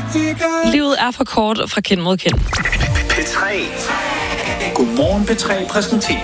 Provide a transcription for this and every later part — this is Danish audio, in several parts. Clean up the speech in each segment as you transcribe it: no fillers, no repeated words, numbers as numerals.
Livet er for kort fra kind mod kind. P3. Godmorgen P3 præsenterer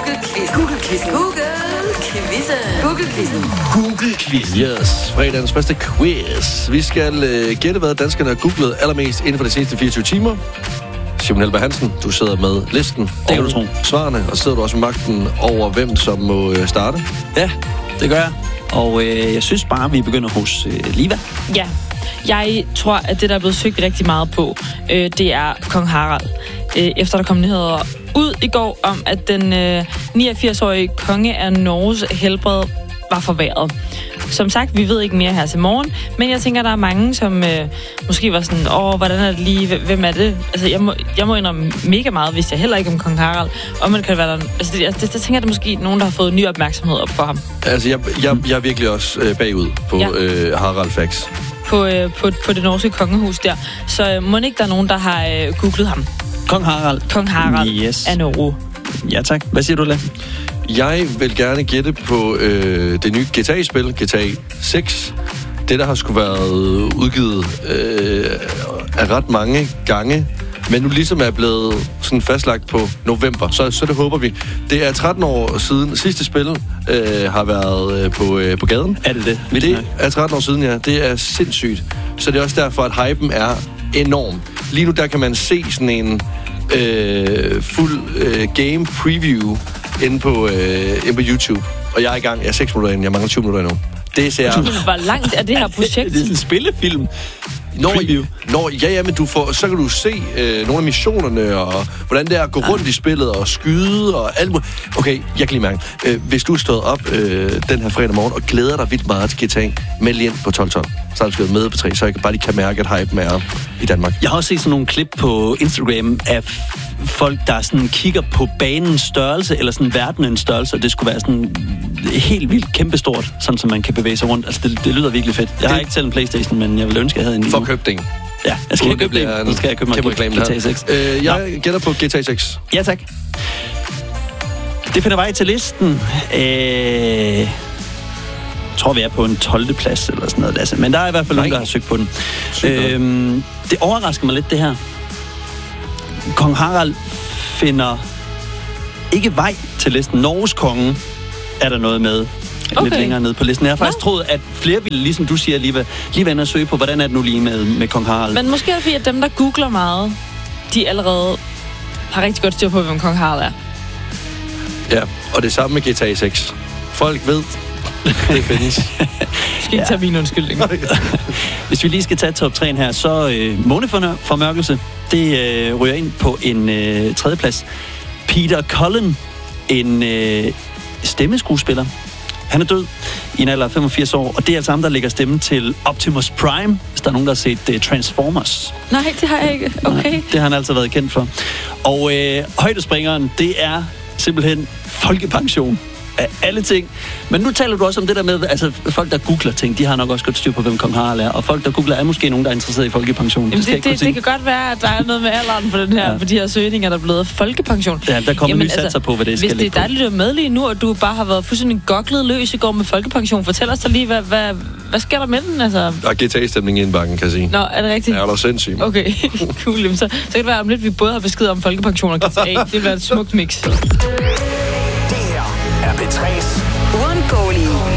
Google-quizzen. Yes, fredagens første quiz. Vi skal gætte, hvad danskerne har googlet allermest inden for de seneste 24 timer. Simon Helberg Hansen, du sidder med listen. Det kan du tro. Svarene, og så sidder du også med magten over, hvem som må starte. Ja, det gør jeg. Og jeg synes bare, vi begynder hos Liva. Ja, jeg tror, at det, der er blevet søgt rigtig meget på, det er kong Harald. Efter der kom nyheder ud i går om, at den 89-årige konge af Norges helbred var forværret. Som sagt, vi ved ikke mere her til morgen, men jeg tænker, der er mange, som måske var sådan, hvordan er det lige, hvem er det? Altså, jeg må indrømme mega meget, hvis jeg heller ikke om kong Harald. Og man kan være der, altså, det tænker jeg, der måske nogen, der har fået ny opmærksomhed op for ham. Altså, jeg er virkelig også bagud på Harald Facts. På det norske kongehus der. Så må ikke der er nogen, der har googlet ham. Kong Harald. Kong Harald af Norge. Ja, tak. Hvad siger du, Lea? Jeg vil gerne gætte på det nye GTA-spil, GTA 6. Det, der har sgu været udgivet af ret mange gange, men nu ligesom er blevet sådan fastlagt på november, så det håber vi. Det er 13 år siden sidste spil har været på gaden. Er det? Det er 13 år siden, ja. Det er sindssygt. Så det er også derfor, at hypen er enorm. Lige nu, der kan man se sådan en fuld game preview inde på YouTube. Og jeg er i gang. Jeg er 6 minutter inde. Jeg mangler 20 minutter endnu. Det ser... Hvor langt er det her projekt? Det er en spillefilm. Men så kan du se nogle af missionerne, og hvordan det er at gå rundt i spillet, og skyde, og alt muligt. Okay, jeg kan lige mærke. Hvis du er stået op den her fredag morgen, og glæder dig vildt meget til GTA, meld ind på 1212. Så har du skrevet med på 3, så jeg bare lige kan mærke, at hypen er i Danmark. Jeg har også set sådan nogle klip på Instagram af folk, der sådan kigger på banens størrelse, eller sådan verdenens størrelse, og det skulle være sådan helt vildt kæmpestort, sådan som man kan bevæge sig rundt. Altså, det lyder virkelig fedt. Jeg har ikke selv en PlayStation, men jeg ville ønske, jeg havde en. For at købe den. Ja, jeg skal købe den. Nu skal jeg købe mig GTA 6. Jeg gætter på GTA 6. Ja, tak. Det finder vej til listen. Jeg tror, vi er på en 12. plads eller sådan noget, Lasse. Men der er i hvert fald nogen, der har søgt på den. Det overrasker mig lidt, det her. Kong Harald finder ikke vej til listen. Norges konge er der noget med lidt længere ned på listen. Jeg har faktisk troet, at flere ville, ligesom du siger, lige vende og søge på, hvordan er det nu lige med Kong Harald. Men måske er det fordi, at dem, der googler meget, de allerede har rigtig godt styr på, hvem Kong Harald er. Ja, og det samme med GTA 6. Folk ved, det findes. Skal ikke tage min undskyldning. Hvis vi lige skal tage top 3'en her, så måneformørkelse, det ryger ind på en 3. plads. Peter Cullen, en stemmeskuespiller. Han er død i en alder af 85 år, og det er altså ham, der lægger stemme til Optimus Prime, hvis der er nogen, der har set Transformers. Nej, det har jeg ikke. Okay. Nej, det har han altså været kendt for. Og højdespringeren, det er simpelthen folkepension af alle ting. Men nu taler du også om det der med, altså folk, der googler ting, de har nok også godt styr på, hvem Kong Harald er. Og folk, der googler, er måske nogen, der er interesseret i folkepension. Jamen, det kan godt være, at der er noget med alderen på den her, på de her søgninger, der er blevet folkepension. Ja, der kommer nye satser på, hvad det skal ligge på. Hvis det er dig, der med lige nu, og du bare har været fuldstændig goklet løs i går med folkepension, fortæl os da lige, hvad sker der med den? Altså? Der er GTA-stemning i indbakken, kan jeg sige. Nå, er det rigtigt? Ja, der er sindssygt. Okay, cool. Så kan det være om lidt, vi både har besked om folkepension og GTA. Det vil være et smukt mix. Det her er P3's uundgåelige